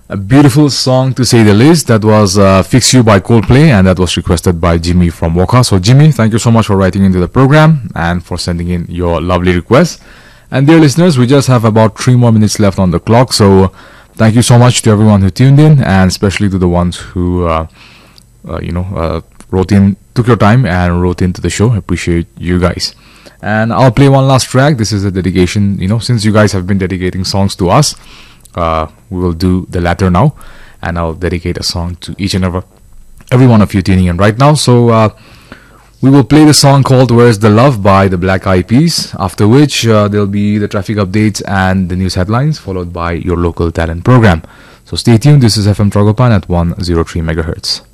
A beautiful song to say the least. That was Fix You by Coldplay, and that was requested by Jimmy from Woka. So Jimmy, thank you so much for writing into the program and for sending in your lovely request. And dear listeners, we just have about 3 more minutes left on the clock. So thank you so much to everyone who tuned in, and especially to the ones who took your time and wrote into the show. I appreciate you guys. And I'll play one last track. This is a dedication, since you guys have been dedicating songs to us, we will do the latter now, and I'll dedicate a song to each and every one of you tuning in right now. So we will play the song called Where's the Love by the Black Eyed Peas, after which there'll be the traffic updates and the news headlines, followed by your local talent program. So stay tuned. This is FM Tragopan at 103 megahertz.